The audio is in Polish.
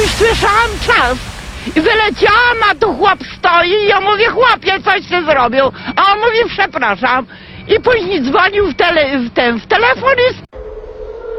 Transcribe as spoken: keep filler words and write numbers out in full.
słyszałam czas i wyleciałam, a tu chłop stoi i ja mówię, chłopie, coś ty zrobił, a on mówi, przepraszam. I później dzwonił w, tele, w ten w telefon i